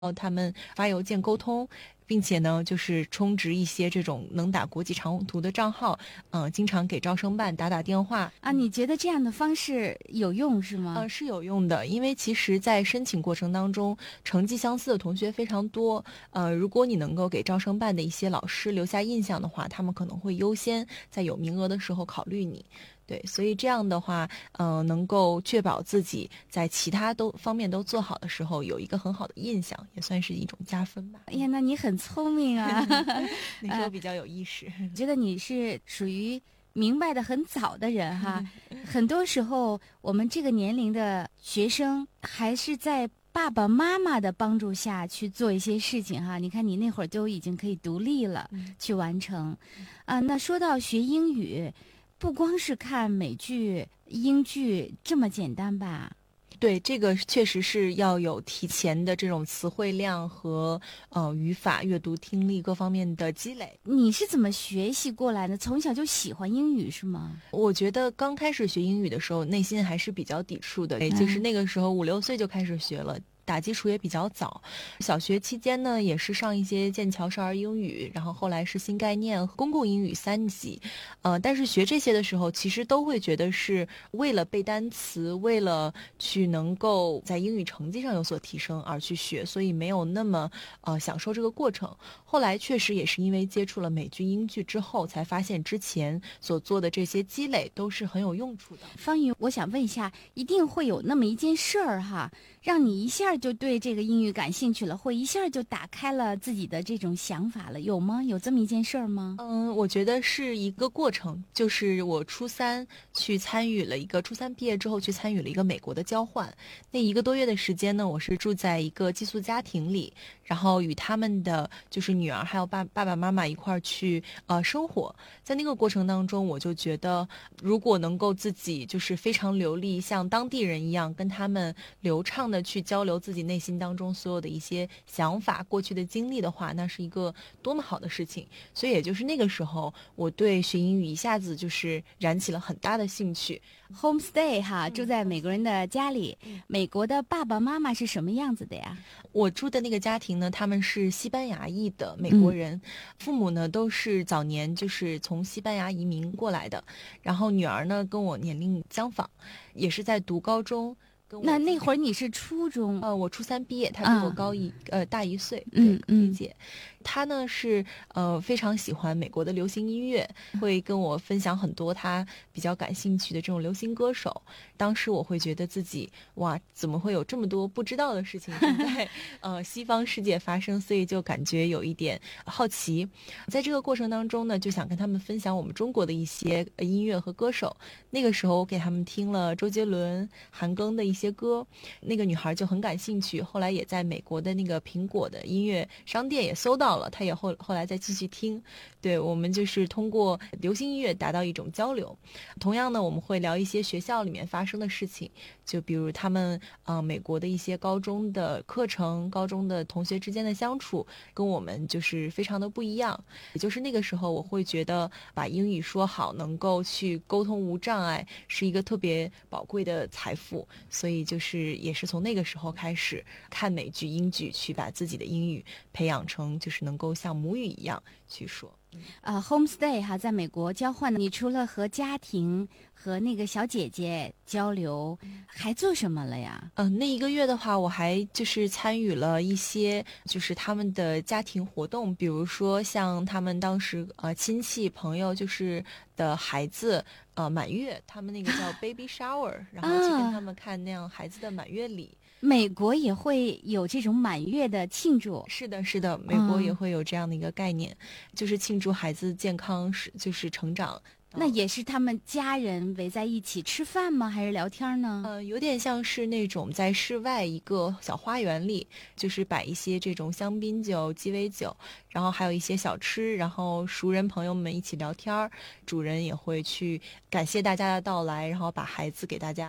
他们发邮件沟通，并且呢，就是充值一些这种能打国际长途的账号，经常给招生办打电话。 啊，你觉得这样的方式有用是吗？ 是有用的，因为其实在申请过程当中，成绩相似的同学非常多。如果你能够给招生办的一些老师留下印象的话，他们可能会优先在有名额的时候考虑你。对，所以这样的话，能够确保自己在其他方面都做好的时候，有一个很好的印象，也算是一种加分吧。 哎呀，那你很聪明啊！ 那时候比较有意识。 觉得你是属于明白的很早的人哈。很多时候，我们这个年龄的学生还是在爸爸妈妈的帮助下去做一些事情哈。你看，你那会儿就已经可以独立了，去完成。那说到学英语，不光是看美剧、英剧这么简单吧？ 对，这个确实是要有提前的这种词汇量和语法、阅读、听力各方面的积累。 你是怎么学习过来的？从小就喜欢英语是吗？ 我觉得刚开始学英语的时候，内心还是比较抵触的，就是那个时候5、6岁就开始学了。打基础也比较早，小学期间呢也是上一些剑桥少儿英语，然后后来是新概念、公共英语3级，但是学这些的时候，其实都会觉得是为了背单词，为了去能够在英语成绩上有所提升而去学，所以没有那么享受这个过程。后来确实也是因为接触了美剧、英剧之后，才发现之前所做的这些积累都是很有用处的。 方瑜，我想问一下，一定会有那么一件事儿哈，让你一下就对这个英语感兴趣了，或一下就打开了自己的这种想法了，有吗？有这么一件事儿吗？ 我觉得是一个过程，就是我初三毕业之后去参与了一个美国的交换，那1个多月的时间呢，我是住在一个寄宿家庭里，然后与他们的就是女儿还有爸爸妈妈一块儿去生活。在那个过程当中，我就觉得如果能够自己就是非常流利，像当地人一样跟他们流畅的去交流自己内心当中所有的一些想法、过去的经历的话，那是一个多么好的事情。所以也就是那个时候，我对学英语一下子就是燃起了很大的兴趣。 homestay 哈，住在美国人的家里，美国的爸爸妈妈是什么样子的呀？ 我住的那个家庭呢，他们是西班牙裔的美国人，父母呢都是早年就是从西班牙移民过来的，然后女儿呢跟我年龄相仿，也是在读高中。 那会儿你是初中？ 我初3毕业，他比我大1岁， 理解。他呢是非常喜欢美国的流行音乐，会跟我分享很多他比较感兴趣的这种流行歌手。当时我会觉得自己哇，怎么会有这么多不知道的事情正在西方世界发生，所以就感觉有一点好奇。在这个过程当中呢，就想跟他们分享我们中国的一些音乐和歌手。那个时候我给他们听了周杰伦、韩庚的一些歌，那个女孩就很感兴趣，后来也在美国的那个苹果的音乐商店也搜到了，她也后来再继续听。对，我们就是通过流行音乐达到一种交流。同样呢，我们会聊一些学校里面发生的事情，就比如他们美国的一些高中的课程、高中的同学之间的相处，跟我们就是非常的不一样。也就是那个时候，我会觉得把英语说好，能够去沟通无障碍，是一个特别宝贵的财富。所以就是也是从那个时候开始看美剧、英剧，去把自己的英语培养成就是能够像母语一样去说。 homestay 哈，在美国交换，你除了和家庭和那个小姐姐交流，还做什么了呀？ 那1个月的话，我还就是参与了一些就是他们的家庭活动，比如说像他们当时亲戚朋友就是的孩子满月，他们那个叫 baby shower， 然后去跟他们看那样孩子的满月礼。 美国也会有这种满月的庆祝？ 是的，是的，美国也会有这样的一个概念，就是庆祝孩子健康就是成长。 那也是他们家人围在一起吃饭吗？还是聊天呢？ 有点像是那种在室外一个小花园里，就是摆一些这种香槟酒、鸡尾酒，然后还有一些小吃，然后熟人朋友们一起聊天，主人也会去感谢大家的到来，然后把孩子给大家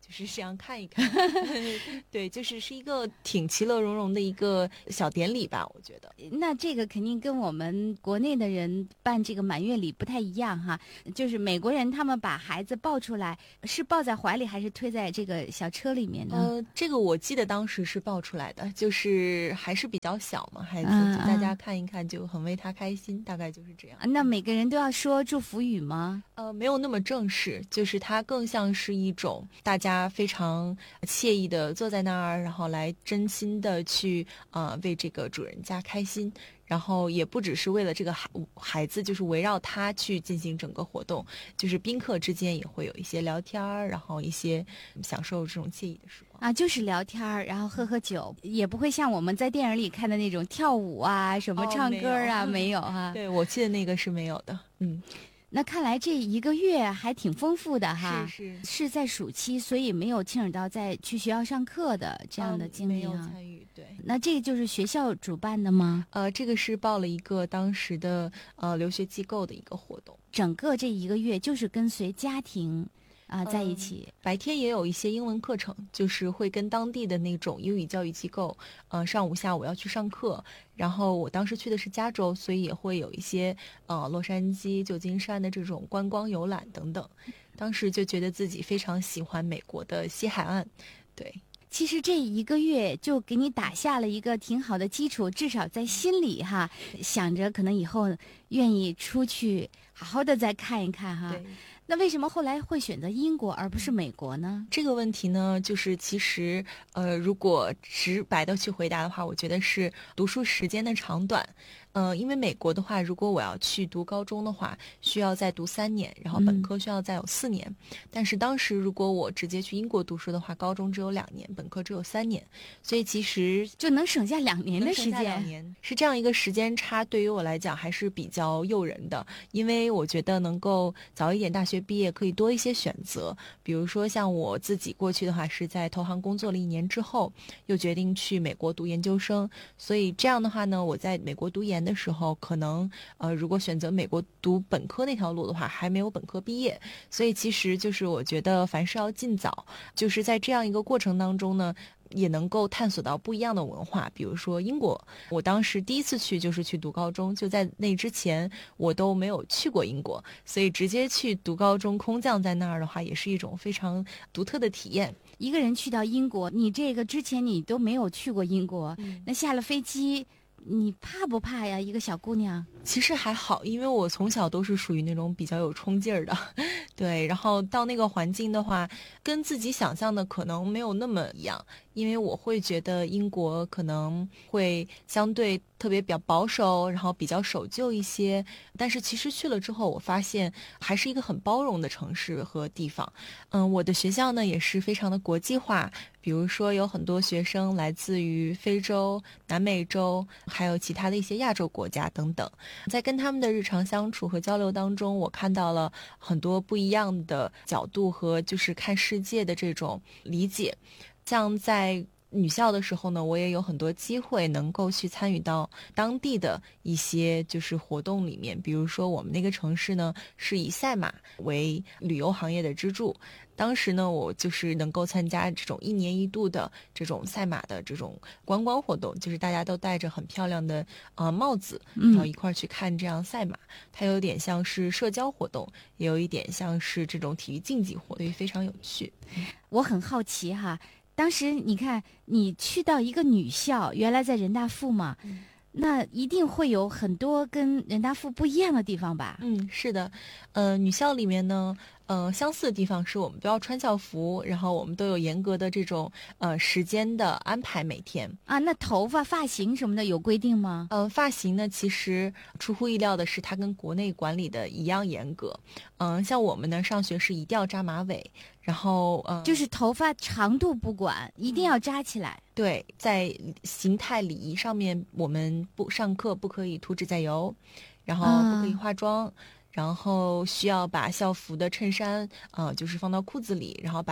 就是这样看一看。对，是一个挺其乐融融的一个小典礼吧，我觉得。 那这个肯定跟我们国内的人办这个满月礼不太一样哈，就是美国人他们把孩子抱出来，是抱在怀里还是推在这个小车里面呢？ 这个我记得当时是抱出来的，就是还是比较小嘛，孩子，就大家看一看就很为他开心，大概就是这样。 那每个人都要说祝福语吗？ 没有那么正式，就是它更像是一种大家非常惬意的坐在那儿，然后来真心的去为这个主人家开心。然后也不只是为了这个孩子，就是围绕他去进行整个活动，就是宾客之间也会有一些聊天儿，然后一些享受这种惬意的时光啊，就是聊天儿，然后喝酒，也不会像我们在电影里看的那种跳舞啊，什么唱歌啊，没有哈。 对，我记得那个是没有的， 那看来这一个月还挺丰富的哈， 是在暑期，所以没有牵扯到在去学校上课的这样的经历没有参与。对， 那这个就是学校主办的吗？ 这个是报了一个当时的留学机构的一个活动， 整个这一个月就是跟随家庭在一起。 白天也有一些英文课程，就是会跟当地的那种英语教育机构，上午下午要去上课。然后我当时去的是加州，所以也会有一些洛杉矶、旧金山的这种观光游览等等。当时就觉得自己非常喜欢美国的西海岸，对。 其实这一个月就给你打下了一个挺好的基础，至少在心里哈，想着可能以后愿意出去好好的再看一看哈。 对。 那为什么后来会选择英国而不是美国呢？ 这个问题呢，就是其实如果直白的去回答的话，我觉得是读书时间的长短。因为美国的话，如果我要去读高中的话，需要再读3年，然后本科需要再有4年。但是当时如果我直接去英国读书的话，高中只有2年，本科只有3年，所以其实就能省下2年的时间。 2年是这样一个时间差，对于我来讲还是比较诱人的，因为我觉得能够早一点大学毕业，可以多一些选择。比如说像我自己过去的话，是在投行工作了1年之后，又决定去美国读研究生，所以这样的话呢，我在美国读研的时候，可能如果选择美国读本科那条路的话，还没有本科毕业，所以其实就是我觉得凡事要尽早，就是在这样一个过程当中呢，也能够探索到不一样的文化。比如说英国，我当时第一次去就是去读高中，就在那之前我都没有去过英国，所以直接去读高中，空降在那儿的话，也是一种非常独特的体验。 一个人去到英国，你这个之前你都没有去过英国，那下了飞机你怕不怕呀？一个小姑娘。 其实还好，因为我从小都是属于那种比较有冲劲儿的，对。然后到那个环境的话，跟自己想象的可能没有那么一样，因为我会觉得英国可能会相对特别比较保守，然后比较守旧一些。但是其实去了之后，我发现还是一个很包容的城市和地方。我的学校呢也是非常的国际化，比如说有很多学生来自于非洲、南美洲，还有其他的一些亚洲国家等等。在跟他们的日常相处和交流当中，我看到了很多不一样的角度和就是看世界的这种理解。像在女校的时候呢，我也有很多机会能够去参与到当地的一些就是活动里面。比如说我们那个城市呢是以赛马为旅游行业的支柱，当时呢我就是能够参加这种1年1度的这种赛马的这种观光活动，就是大家都戴着很漂亮的帽子，然后一块去看这样赛马。它有点像是社交活动，也有一点像是这种体育竞技活动，所以非常有趣。 我很好奇哈，当时你看你去到一个女校，原来在人大附嘛，那一定会有很多跟人大附不一样的地方吧？ 是的，女校里面呢，相似的地方是我们都要穿校服，然后我们都有严格的这种时间的安排每天。 那头发、发型什么的有规定吗？ 发型呢，其实出乎意料的是，它跟国内管理的一样严格。像我们呢，上学是一定要扎马尾，然后就是头发长度不管，一定要扎起来。 对，在形态礼仪上面，我们上课不可以涂指甲油，然后不可以化妆。然后需要把校服的衬衫就是放到裤子里，然后把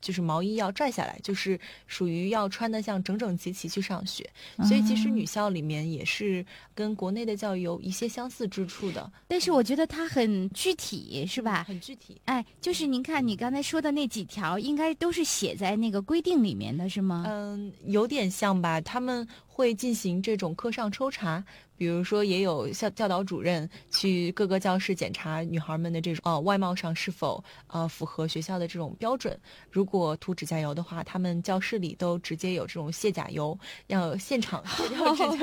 就是毛衣要拽下来，就是属于要穿的像整整齐齐去上学。所以其实女校里面也是跟国内的教育有一些相似之处的， 但是我觉得它很具体，是吧？ 很具体。 哎，就是您看你刚才说的那几条，应该都是写在那个规定里面的，是吗？ 有点像吧，他们会进行这种课上抽查，比如说也有教导主任去各个教室检查女孩们的这种外貌上是否符合学校的这种标准。如果涂指甲油的话，他们教室里都直接有这种卸甲油，要现场卸掉指甲